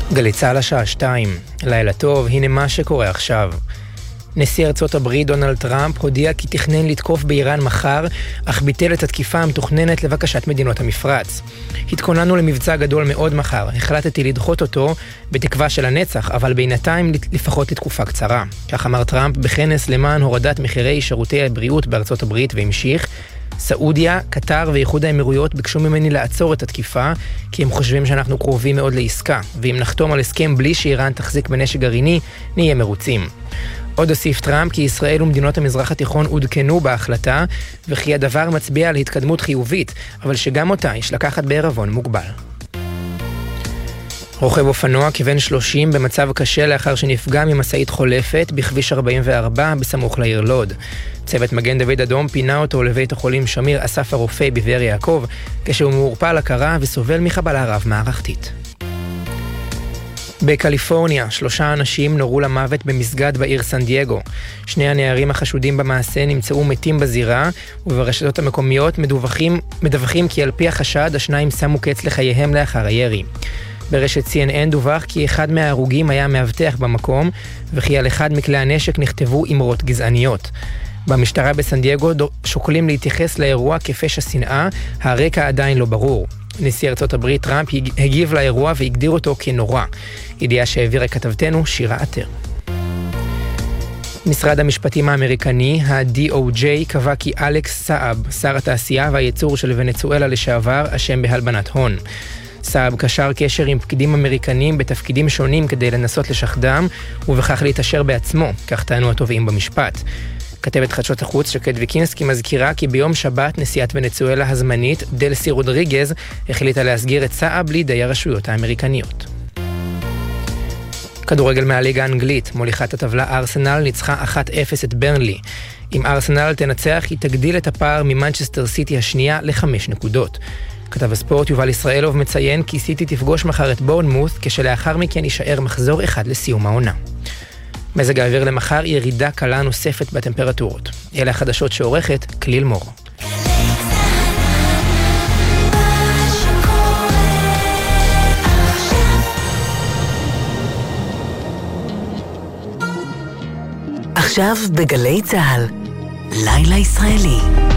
גלי צהל השעה 2. לילה טוב, הנה מה שקורה עכשיו. נשיא ארצות הברית דונלד טראמפ הודיע כי תכנן לתקוף באיראן מחר, אך ביטל את התקיפה המתוכננת לבקשת מדינות המפרץ. התכוננו למבצע גדול מאוד מחר, החלטתי לדחות אותו בתקווה של הנצח, אבל בינתיים לפחות לתקופה קצרה. כך אמר טראמפ בכנס למען הורדת מחירי שירותי הבריאות בארצות הברית והמשיך. סעודיה, קטר ואיחוד האמירויות ביקשו ממני לעצור את התקיפה, כי הם חושבים שאנחנו קרובים מאוד לעסקה, ואם נחתום על הסכם בלי שאיראן תחזיק בנשק גרעיני, נהיה מרוצים. עוד הוסיף טראמפ כי ישראל ומדינות המזרח התיכון עודכנו בהחלטה, וכי הדבר מצביע על התקדמות חיובית, אבל שגם אותה יש לקחת בערבון מוגבל. רוכב אופנוע כבן 30 במצב קשה לאחר שנפגע ממשאית חולפת בכביש 44 בסמוך לעיר לוד. צוות מגן דוד אדום פינה אותו לבית החולים שמיר אסף הרופא בבאר יעקב, כשהוא מעורפל הכרה וסובל מחבלה רב מערכתית. בקליפורניה, 3 אנשים נורו למוות במסגד בעיר סן דייגו. 2 הנערים החשודים במעשה נמצאו מתים בזירה, וברשתות המקומיות מדווחים כי על פי החשד השניים שמו קץ לחייהם לאחר הירי. ברשת CNN דווח כי אחד מההרוגים היה מאבטח במקום, וכי על אחד מכלי הנשק נכתבו אמרות גזעניות. במשטרה בסן דייגו שוקלים להתייחס לאירוע כפשע שנאה, הרקע עדיין לא ברור. נשיא ארצות הברית טראמפ הגיב לאירוע והגדיר אותו כנורא. ידיעה שהעבירה כתבתנו שירה עטר. משרד המשפטים האמריקני, ה-DOJ, קבע כי אלכס סאב, שר התעשייה והייצור של ונצואלה לשעבר, אשם בהלבנת הון. סאב קשר קשר עם פקידים אמריקנים בתפקידים שונים כדי לנסות לשחדם, ובכך להתאשר בעצמו, כך טענו התובעים במשפט. כתבת חדשות החוץ שקד ויקינסקי מזכירה כי ביום שבת נשיאת ונצואלה הזמנית, דלסי רודריגז, החליטה להסגיר את סאב לידי הרשויות האמריקניות. כדורגל מהליגה האנגלית, מוליכת הטבלה ארסנל ניצחה 1-0 את ברנלי. אם ארסנל תנצח, היא תגדיל את הפער ממנצ'סטר סיטי השנייה ל5 נקודות. כתב הספורט יובל ישראלוב מציין כי סיטי תפגוש מחר את בורנמות' כשלאחר מכן יישאר מחזור אחד לסיום העונה. מזג האוויר למחר ירידה קלה נוספת בטמפרטורות. אלה החדשות שעורכת כליל מור. עכשיו בגלי צהל, לילה ישראלי.